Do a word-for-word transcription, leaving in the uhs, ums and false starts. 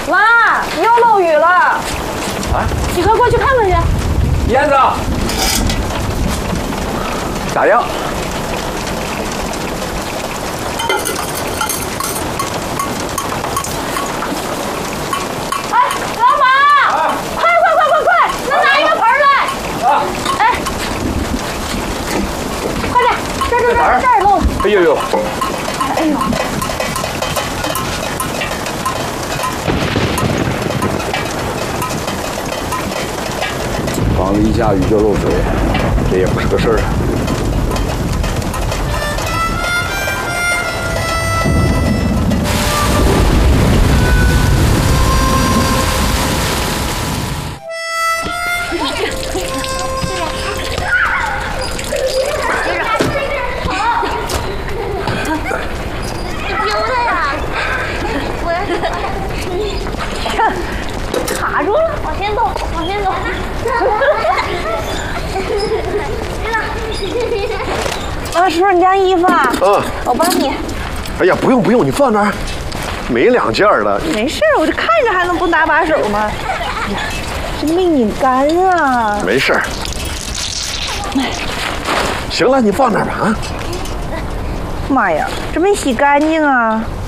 妈，又漏雨了。 啊！ 你快过去看看去。 燕子，咋样？ 哎，老马，啊、快快快快快，能拿一个盆来。啊！哎，快点，这这这这儿漏。 哎呦呦！ 哎呦！ 房子一下雨就漏水，这也不是个事儿啊。 卡住了，往前走，往前走。啊，叔叔，你家衣服啊？ 嗯， 我帮你。 哎呀，不用不用，你放那儿，没两件了。 没事，我就看着还能不搭把手吗？这没拧干啊。 没事。行了，你放那儿吧啊。 妈呀，这没洗干净啊！